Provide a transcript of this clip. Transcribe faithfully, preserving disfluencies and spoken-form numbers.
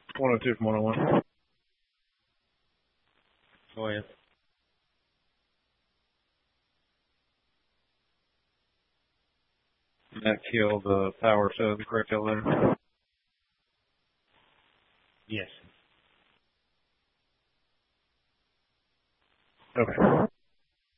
one oh two from one oh one. Go ahead. That killed the power to the correct elevator. Yes. Okay.